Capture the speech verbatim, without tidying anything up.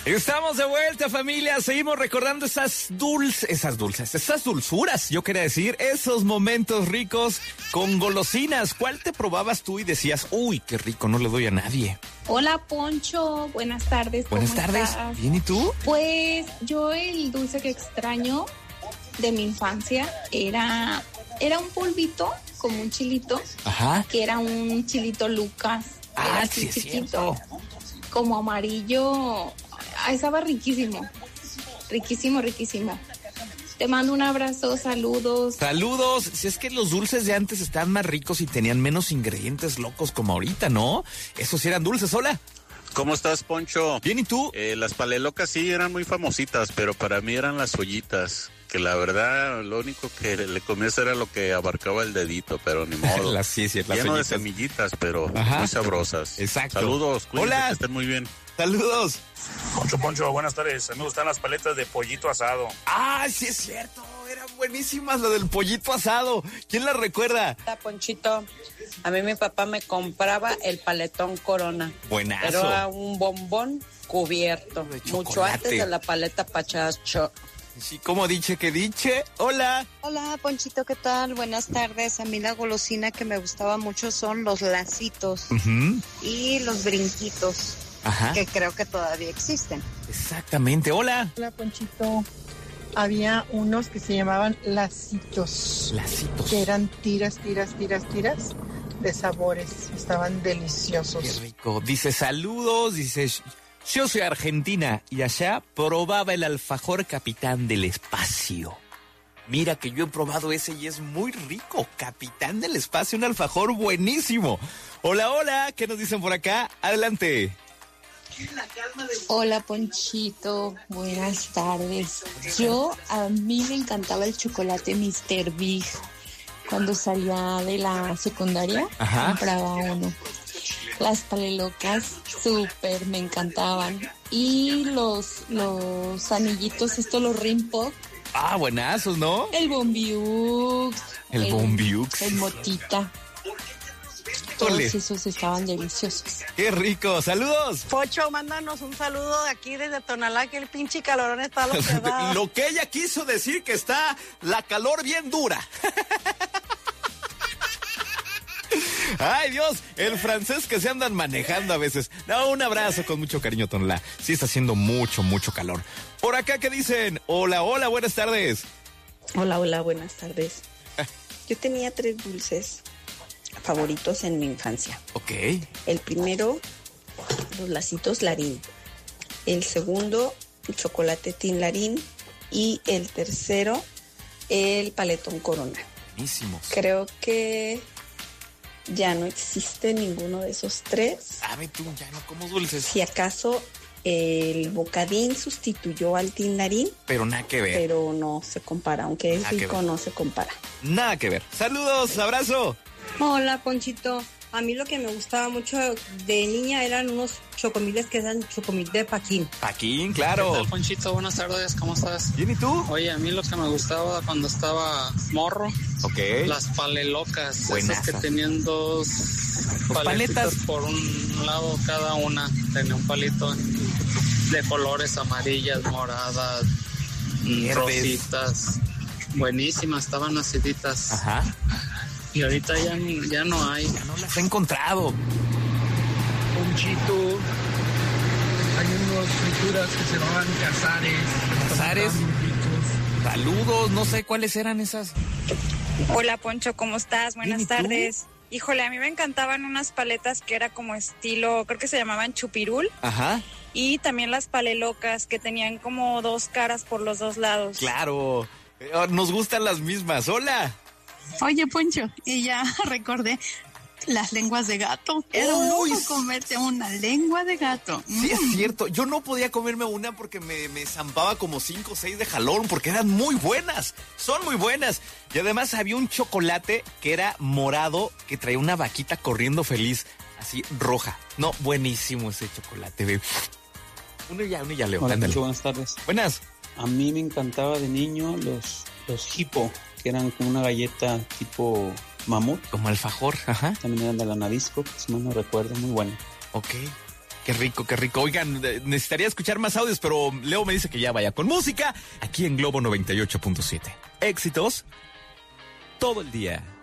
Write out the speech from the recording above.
Estamos de vuelta, familia. Seguimos recordando esas dulces, esas dulces, esas dulzuras, yo quería decir, esos momentos ricos con golosinas. ¿Cuál te probabas tú y decías, uy, qué rico, no le doy a nadie? Hola, Poncho. Buenas tardes. ¿Cómo Buenas tardes. estás? ¿Bien y tú? Pues yo el dulce que extraño de mi infancia era, era un polvito, como un chilito. Ajá. Que era un chilito Lucas. Ah, era así sí, es chiquito. cierto. Como amarillo. Ay, estaba riquísimo. Riquísimo, riquísimo. Te mando un abrazo, saludos. Saludos. Si es que los dulces de antes estaban más ricos y tenían menos ingredientes locos como ahorita, ¿no? Esos sí eran dulces. Hola. ¿Cómo estás, Poncho? Bien, ¿y tú? Eh, las palelocas sí eran muy famositas, pero para mí eran las ollitas, que la verdad lo único que le comías era lo que abarcaba el dedito, pero ni modo. las, sí, sí, las Lleno ollitas. de semillitas, pero Ajá. muy sabrosas. Exacto. Saludos, cuídense, Hola. que estén muy bien. Saludos. Poncho, Poncho, buenas tardes. A mí me gustan las paletas de pollito asado. Ah, sí es cierto. Eran buenísimas lo del pollito asado. ¿Quién las recuerda? Hola, Ponchito. A mí mi papá me compraba el paletón Corona. Buenazo. Pero era un bombón cubierto. De Mucho chocolate. antes de la paleta Pachacho. Sí, como dice que diche. Hola. Hola, Ponchito, ¿qué tal? Buenas tardes. A mí la golosina que me gustaba mucho son los lacitos Uh-huh. y los brinquitos, Ajá. que creo que todavía existen. Exactamente. Hola. Hola, Ponchito. Había unos que se llamaban lacitos, Lacitos. que eran tiras, tiras, tiras, tiras de sabores. Estaban deliciosos. Qué rico. Dice saludos, dice yo soy argentina y allá probaba el alfajor Capitán del Espacio. Mira que yo he probado ese y es muy rico. Capitán del Espacio, un alfajor buenísimo. Hola, hola, ¿qué nos dicen por acá? Adelante. Hola, Ponchito. Buenas tardes. Yo, a mí me encantaba el chocolate míster Big. Cuando salía de la secundaria, Ajá. compraba uno. Las palelocas, súper, me encantaban. Y los, los anillitos, estos, los rim pop. Ah, buenazos, ¿no? El bombiux. El bombiux. El motita. Ole. Todos esos estaban deliciosos. Qué rico. Saludos. Pocho, mándanos un saludo de aquí desde Tonalá, que el pinche calorón está lo que da. Lo que ella quiso decir que está la calor bien dura. Ay, Dios, el francés que se andan manejando a veces. No, un abrazo con mucho cariño, Tonalá. Sí está haciendo mucho, mucho calor. Por acá, ¿qué dicen? Hola, hola, buenas tardes. Hola, hola, buenas tardes. Yo tenía tres dulces favoritos en mi infancia. Ok. El primero, los lacitos Larín. El segundo, el chocolate Tin Larín. Y el tercero, el paletón Corona. Buenísimos. Creo que ya no existe ninguno de esos tres. Sabe tú, ya no como dulces. Si acaso el bocadín sustituyó al Tin Larín, Pero nada que ver. pero no se compara, aunque es Nada que rico, ver. no se compara. Nada que ver. Saludos, abrazo. Hola, Ponchito. A mí lo que me gustaba mucho de niña eran unos chocomiles que eran chocomil de Paquín. Paquín, claro. ¿Qué tal, Ponchito? Buenas tardes, ¿cómo estás? Bien, ¿y tú? Oye, a mí lo que me gustaba cuando estaba morro, Ok. las palelocas, Buenazas. esas que tenían dos Pues paletitas paletas. por un lado cada una, tenía un palito de colores amarillas, moradas, Verdes. rositas, buenísimas, estaban aciditas. Ajá. Y ahorita ya, ni- ya no hay. Ya no las he encontrado. Ponchito, hay unos frituras que se llamaban cazares. Cazares. Saludos, no sé cuáles eran esas. Hola, Poncho, ¿cómo estás? Bien, ¿y Buenas tú? tardes. Híjole, a mí me encantaban unas paletas que era como estilo, creo que se llamaban chupirul, Ajá. y también las palelocas que tenían como dos caras por los dos lados. Claro. Eh, Nos gustan las mismas. Hola. Oye, Poncho, y ya recordé las lenguas de gato. Era un Uy, lujo comerte una lengua de gato. Sí, es Mm. cierto. Yo no podía comerme una porque me, me zampaba como cinco o seis de jalón porque eran muy buenas. Son muy buenas. Y además había un chocolate que era morado que traía una vaquita corriendo feliz, así roja. No, buenísimo ese chocolate, bebé. Uno ya, uno ya, Leo. Hola, Ándale. Poncho, buenas tardes. Buenas. A mí me encantaba de niño los, los Hippo, que eran como una galleta tipo mamut. Como alfajor, ajá. También eran de la Nabisco, si mal no recuerdo, muy buena. Ok. Qué rico, qué rico. Oigan, necesitaría escuchar más audios, pero Leo me dice que ya vaya con música aquí en Globo noventa y ocho punto siete. Éxitos todo el día.